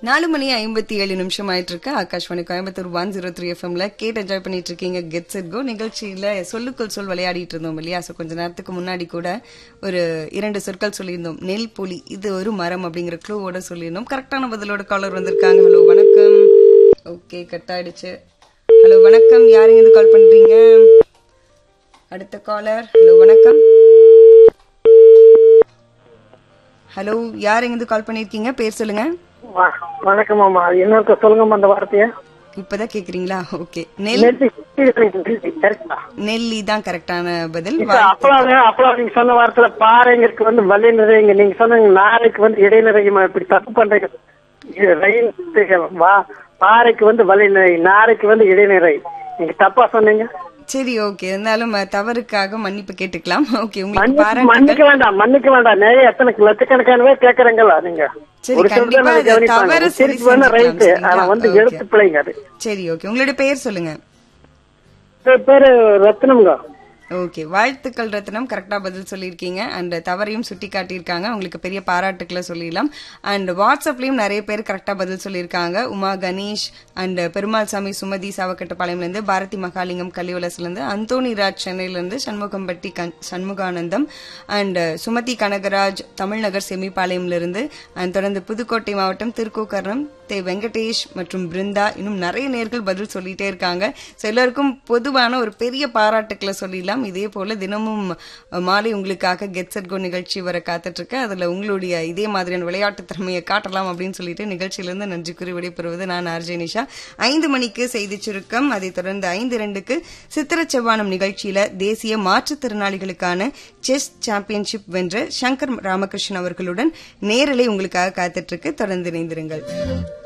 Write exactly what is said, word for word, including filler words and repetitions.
நாலு மணி ஐம்பத்தி ஏழு நிமிஷம் ஆயிட்டு இருக்கு. Akashvani Coimbatore one zero three எஃப்எம்ல கேட்டு என்ஜாய் பண்ணிட்டு இருக்கீங்க கெட் செட் கோ நிகழ்ச்சியில. சொல்லுக்குள் சொல் விளையாடிட்டு இருந்தோம் இல்லையா? சோ கொஞ்ச நேரத்துக்கு முன்னாடி கூட ஒரு இரண்டு சொற்கள் சொல்லியிருந்தோம். நெல் புலி இது ஒரு மரம் அப்படிங்கிற க்ளூவோட சொல்லியிருந்தோம். கரெக்டான பதிலோட காலர் வந்திருக்காங்க. ஹலோ வணக்கம். ஓகே, கட் ஆயிடுச்சு. ஹலோ வணக்கம், யாருங்க இது கால் பண்றீங்க? அடுத்த காலர். ஹலோ வணக்கம். ஹலோ, யாருங்க இது கால் பண்ணிருக்கீங்க? பேர் சொல்லுங்க. வணக்கம் மாமா, என்ன சொல்லுங்க அந்த வார்த்தைய. இப்பதான் கேக்குறீங்களா? ஓகே, நெல் நெல்லி தான் கரெக்டான பதில். அப்பலாம் அப்பலாம் நீங்க சொன்ன வார்த்தையில பாறைங்களுக்கு வந்து வலி நிறைங்க, நீங்க சொன்னீங்க நாளைக்கு வந்து இடைநிறையுமா, இப்படி தப்பு பண்றீங்க. பாறைக்கு வந்து வலி நிறை, நாளைக்கு வந்து இடைநிறை, நீங்க தப்பா சொன்னீங்க. சரி, ஓகே, இருந்தாலும் தவறுக்காக மன்னிப்பு கேட்டுக்கலாம். ஓகே, உங்களுக்கு மன்னிக்க வேண்டாம், மன்னிக்க வேண்டாம். நிறைய எத்தனை லட்சக்கணக்கான பேர் கேக்குறீங்களா நீங்க. சரி, ஓகே, உங்களுடைய பெயர் சொல்லுங்க. பேரு ரத்னம்ங்க. ஓகே, வாழ்த்துக்கள் ரத்னம், கரெக்டா பதில் சொல்லியிருக்கீங்க. அண்ட் தவறையும் சுட்டி காட்டியிருக்காங்க. உங்களுக்கு பெரிய பாராட்டுக்களை சொல்லிடலாம். அண்ட் வாட்ஸ்அப்லயும் நிறைய பேர் கரெக்டா பதில் சொல்லியிருக்காங்க. உமா கணேஷ் அண்ட் பெருமாள் சாமி சுமதி சாவக்கட்டுப்பாளையம்ல இருந்து, பாரதி மகாலிங்கம் கலிவலஸ்ல இருந்து, அந்தோனி ராஜ் சென்னையில இருந்து, சண்முகம்பட்டி சண்முகானந்தம் அண்ட் சுமதி கனகராஜ் தமிழ்நகர் செமிபாளையம்ல இருந்து, அண்ட் தொடர்ந்து புதுக்கோட்டை மாவட்டம் திருக்கோக்கரணம் தே வெங்கடேஷ் மற்றும் பிருந்தா, இன்னும் நிறைய நேர்கள் பதில் சொல்லிட்டே இருக்காங்க. எல்லாருக்கும் பொதுவான ஒரு பெரிய பாராட்டுக்களை சொல்லிடலாம். இதே போல தினமும் மாலை உங்களுக்காக கெட் செட் கோ நிகழ்ச்சி வர காத்துட்டு இருக்கு. அதுல உங்களுடைய இதே மாதிரியான விளையாட்டு திறமையை காட்டலாம் அப்படின்னு சொல்லிட்டு நிகழ்ச்சியிலிருந்து நன்றி கூறி விடைபெறுவது நான் ஆர்ஜே நிஷா. ஐந்து மணிக்கு செய்தி சுருக்கம், அதை தொடர்ந்து ஐந்து இரண்டுக்கு சித்திர செவ்வானம் நிகழ்ச்சியில தேசிய மாற்றுத்திறனாளிகளுக்கான செஸ் சாம்பியன்ஷிப் வென்ற சங்கர் ராமகிருஷ்ணன் அவர்களுடன் நேரலை உங்களுக்காக காத்துட்டு இருக்கு. தொடர்ந்து இணைந்திருங்கள்.